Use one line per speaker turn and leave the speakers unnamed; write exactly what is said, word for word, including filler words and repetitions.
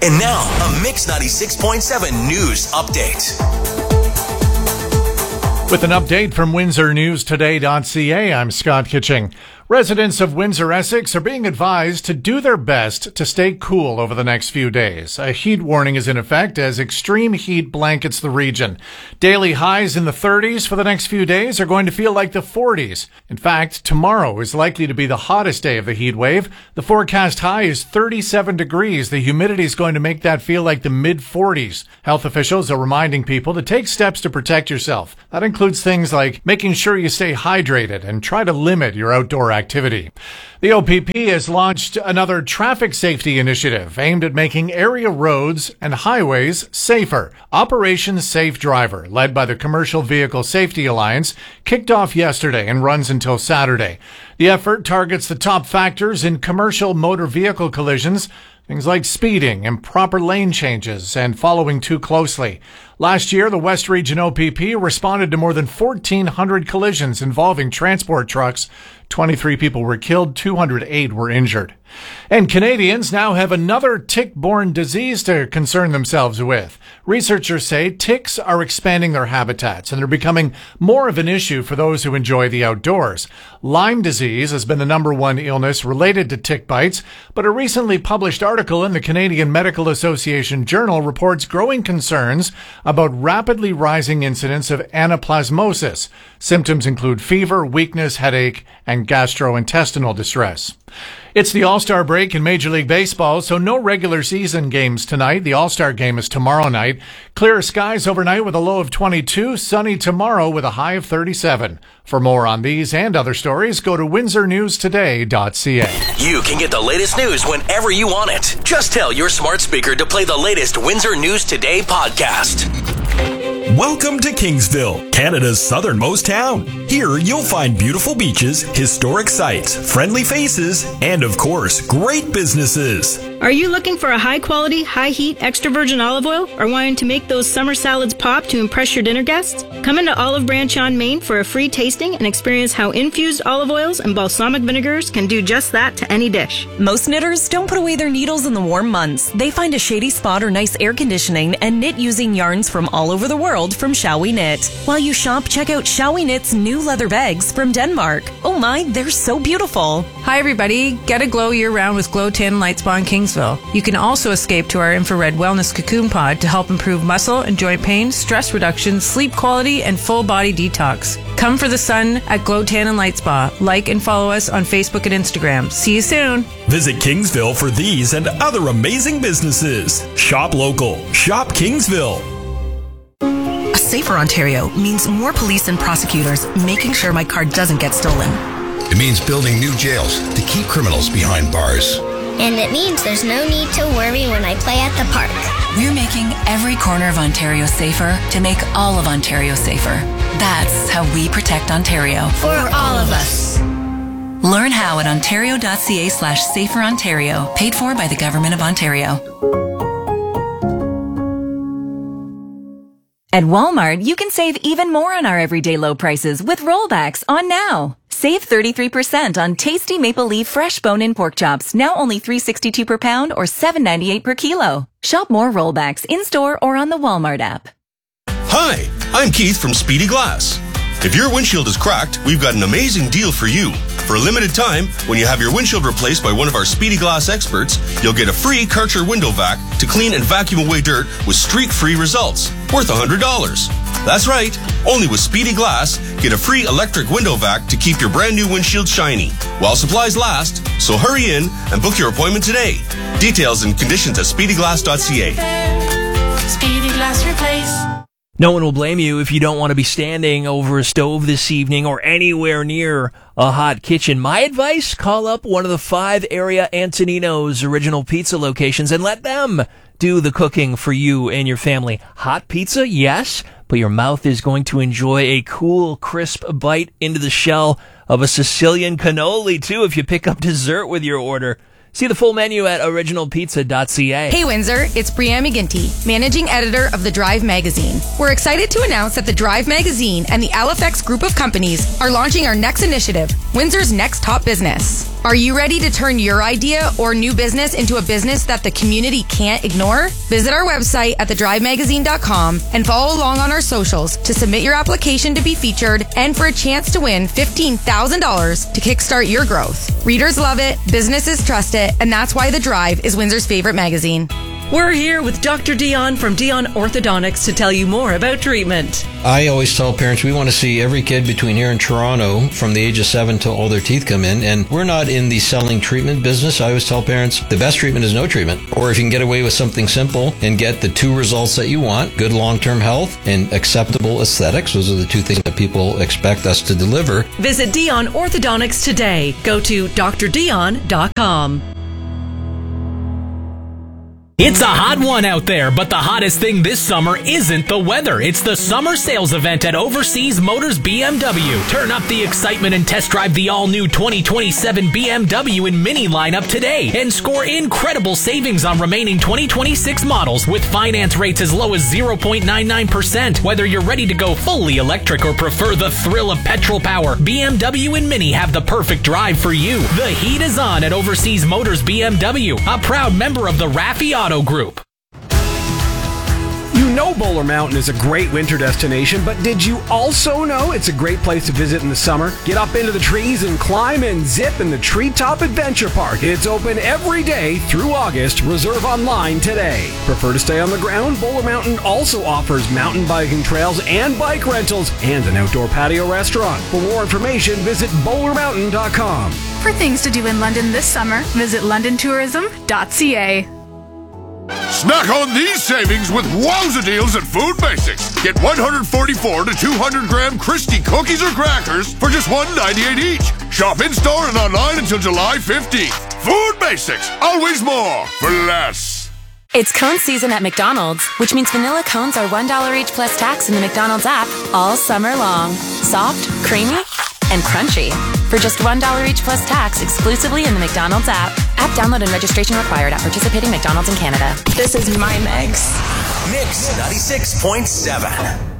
And now, a Mix ninety-six point seven news update.
With an update from Windsor News Today dot C A, I'm Scott Kitching. Residents of Windsor, Essex are being advised to do their best to stay cool over the next few days. A heat warning is in effect as extreme heat blankets the region. Daily highs in the thirties for the next few days are going to feel like the forties. In fact, tomorrow is likely to be the hottest day of the heat wave. The forecast high is thirty-seven degrees. The humidity is going to make that feel like the mid forties. Health officials are reminding people to take steps to protect yourself. That includes things like making sure you stay hydrated and try to limit your outdoor activity. activity. The O P P has launched another traffic safety initiative aimed at making area roads and highways safer. Operation Safe Driver, led by the Commercial Vehicle Safety Alliance, kicked off yesterday and runs until Saturday. The effort targets the top factors in commercial motor vehicle collisions, things like speeding, improper lane changes, and following too closely. Last year, the West Region O P P responded to more than fourteen hundred collisions involving transport trucks. twenty-three people were killed, two hundred eight were injured. And Canadians now have another tick-borne disease to concern themselves with. Researchers say ticks are expanding their habitats and they're becoming more of an issue for those who enjoy the outdoors. Lyme disease has been the number one illness related to tick bites, but a recently published article in the Canadian Medical Association Journal reports growing concerns about rapidly rising incidence of anaplasmosis. Symptoms include fever, weakness, headache, and gastrointestinal distress. It's the All-Star break in Major League Baseball, so no regular season games tonight. The All-Star game is tomorrow night. Clear skies overnight with a low of twenty-two. Sunny tomorrow with a high of thirty-seven. For more on these and other stories, go to Windsor News Today dot C A.
You can get the latest news whenever you want it. Just tell your smart speaker to play the latest Windsor News Today podcast.
Welcome to Kingsville, Canada's southernmost town. Here you'll find beautiful beaches, historic sites, friendly faces, and of course, great businesses.
Are you looking for a high-quality, high-heat, extra virgin olive oil or wanting to make those summer salads pop to impress your dinner guests? Come into Olive Branch on Main for a free tasting and experience how infused olive oils and balsamic vinegars can do just that to any dish.
Most knitters don't put away their needles in the warm months. They find a shady spot or nice air conditioning and knit using yarns from all over the world from Shall We Knit. While you shop, check out Shall We Knit's new leather bags from Denmark. Oh my, they're so beautiful.
Hi everybody, get a glow year-round with Glow Tan Light Spa in Kingsville. You can also escape to our infrared wellness cocoon pod to help improve muscle and joint pain, stress reduction, sleep quality, and full body detox. Come for the sun at Glow Tan and Light Spa. Like and follow us on Facebook and Instagram. See you soon.
Visit Kingsville for these and other amazing businesses. Shop local. Shop Kingsville.
A safer Ontario means more police and prosecutors making sure my car doesn't get stolen.
It means building new jails to keep criminals behind bars.
And it means there's no need to worry when I play at the park.
We're making every corner of Ontario safer to make all of Ontario safer. That's how we protect Ontario.
For all of us.
Learn how at ontario.ca slash safer Ontario. Paid for by the Government of Ontario.
At Walmart, you can save even more on our everyday low prices with rollbacks on now. Save thirty-three percent on tasty maple leaf fresh bone-in pork chops, now only three dollars and sixty-two cents per pound or seven dollars and ninety-eight cents per kilo. Shop more rollbacks in-store or on the Walmart app.
Hi, I'm Keith from Speedy Glass. If your windshield is cracked, we've got an amazing deal for you. For a limited time, when you have your windshield replaced by one of our Speedy Glass experts, you'll get a free Karcher window vac to clean and vacuum away dirt with streak-free results, worth one hundred dollars. That's right, only with Speedy Glass, get a free electric window vac to keep your brand new windshield shiny, while supplies last, so hurry in and book your appointment today. Details and conditions at speedy glass dot c a.
Speedy Glass Replace.
No one will blame you if you don't want to be standing over a stove this evening or anywhere near a hot kitchen. My advice, call up one of the five area Antonino's original pizza locations and let them do the cooking for you and your family. Hot pizza, yes, but your mouth is going to enjoy a cool, crisp bite into the shell of a Sicilian cannoli, too, if you pick up dessert with your order. See the full menu at original pizza dot c a.
Hey Windsor, it's Brianne McGinty, managing editor of The Drive magazine. We're excited to announce that The Drive magazine and the Halifax group of companies are launching our next initiative, Windsor's Next Top Business. Are you ready to turn your idea or new business into a business that the community can't ignore? Visit our website at the drive magazine dot com and follow along on our socials to submit your application to be featured and for a chance to win fifteen thousand dollars to kickstart your growth. Readers love it, businesses trust it, and that's why The Drive is Windsor's favorite magazine.
We're here with Doctor Dion from Dion Orthodontics to tell you more about treatment.
I always tell parents we want to see every kid between here and Toronto from the age of seven till all their teeth come in, and we're not in the selling treatment business. I always tell parents the best treatment is no treatment, or if you can get away with something simple and get the two results that you want, good long-term health and acceptable aesthetics. Those are the two things that people expect us to deliver.
Visit Dion Orthodontics today. Go to d r dion dot com.
It's a hot one out there, but the hottest thing this summer isn't the weather. It's the summer sales event at Overseas Motors B M W. Turn up the excitement and test drive the all-new twenty twenty-seven B M W and Mini lineup today and score incredible savings on remaining twenty twenty-six models with finance rates as low as zero point nine nine percent. Whether you're ready to go fully electric or prefer the thrill of petrol power, B M W and Mini have the perfect drive for you. The heat is on at Overseas Motors B M W, a proud member of the Raffi Auto Group.
You know Bowler Mountain is a great winter destination, but did you also know it's a great place to visit in the summer? Get up into the trees and climb and zip in the Treetop Adventure Park. It's open every day through August. Reserve online today. Prefer to stay on the ground? Bowler Mountain also offers mountain biking trails and bike rentals and an outdoor patio restaurant. For more information, visit bowler mountain dot com.
For things to do in London this summer, visit london tourism dot c a.
Snack on these savings with wowza deals at Food Basics. Get one hundred forty-four to two hundred gram Christie cookies or crackers for just one ninety-eight each. Shop in-store and online until July fifteenth. Food Basics, always more for less.
It's cone season at McDonald's, which means vanilla cones are one dollar each plus tax in the McDonald's app all summer long. Soft, creamy, and crunchy. For just one dollar each plus tax exclusively in the McDonald's app. App download and registration required at participating McDonald's in Canada.
This is my mix. Mix ninety-six point seven.